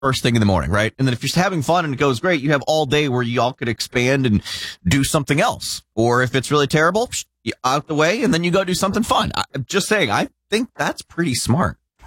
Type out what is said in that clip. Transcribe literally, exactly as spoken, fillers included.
first thing in the morning, right? And then if you're just having fun and it goes great, you have all day where you all could expand and do something else. Or if it's really terrible, out the way, and then you go do something fun. I'm just saying, I think that's pretty smart.